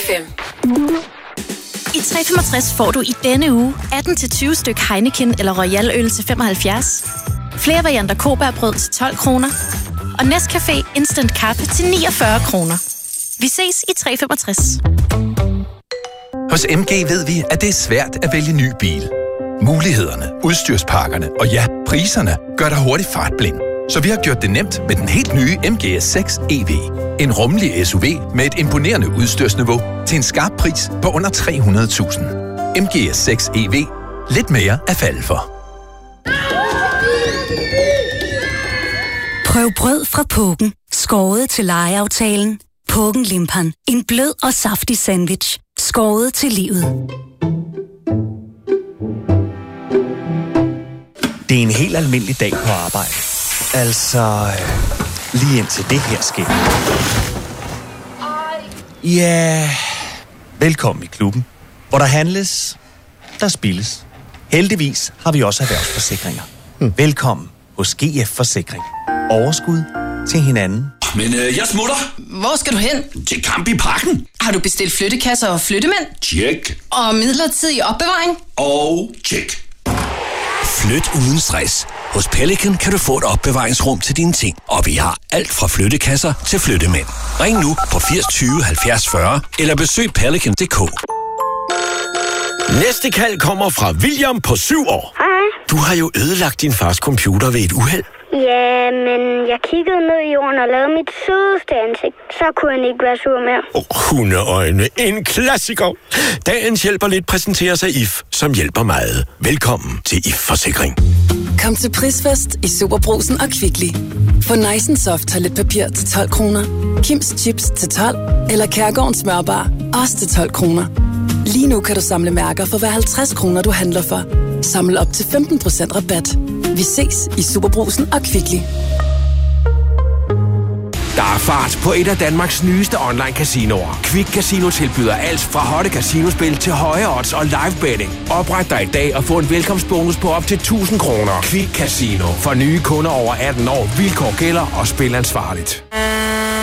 I 365 får du i denne uge 18-20 styk Heineken eller Royal øl til 75, flere varianter Kobærbrød til 12 kroner, og Nescafé Instant Kaffe til 49 kroner. Vi ses i 365. Hos MG ved vi, at det er svært at vælge ny bil. Mulighederne, udstyrspakkerne og ja, priserne gør dig hurtigt fartblind. Så vi har gjort det nemt med den helt nye MG S6 EV. En rummelig SUV med et imponerende udstyrsniveau til en skarp pris på under 300.000. MG S6 EV. Lidt mere at falde for. Prøv brød fra Pågen. Skåret til lejeaftalen. Pågen Limpan. En blød og saftig sandwich. Skåret til livet. Det er en helt almindelig dag på arbejde. Altså, lige indtil det her sker. Ja, velkommen i klubben, hvor der handles, der spilles. Heldigvis har vi også erhvervsforsikringer. Velkommen hos GF Forsikring. Overskud til hinanden. Men jeg smutter. Hvor skal du hen? Til kamp i Parken. Har du bestilt flyttekasser og flyttemænd? Tjek. Og midlertidig opbevaring? Og tjek. Flyt uden stress. Hos Pelican kan du få et opbevaringsrum til dine ting, og vi har alt fra flyttekasser til flyttemænd. Ring nu på 80 20 70 40 eller besøg pelican.dk. Næste kald kommer fra William på 7 år. Hej. Du har jo ødelagt din fars computer ved et uheld. Ja, men jeg kiggede ned i jorden og lavede mit sødeste ansigt. Så kunne han ikke være sur mere. Hundeøjne, en klassiker. Dagens hjælper lidt præsenterer sig IF, som hjælper meget. Velkommen til IF Forsikring. Kom til Prisfest i Superbrugsen og Kvickly. Få Nice & Soft toiletpapir til 12 kroner. Kims Chips til 12. Eller Kærgårdens smørbar også til 12 kroner. Lige nu kan du samle mærker for hver 50 kroner, du handler for. Samle op til 15% rabat. Vi ses i Superbrugsen og Kvickly. Der er fart på et af Danmarks nyeste online-casinoer. Quick Casino tilbyder alt fra hotte casinospil til høje odds og live betting. Opret dig i dag og få en velkomstbonus på op til 1.000 kroner. Quick Casino. For nye kunder over 18 år. Vilkår gælder og spil ansvarligt.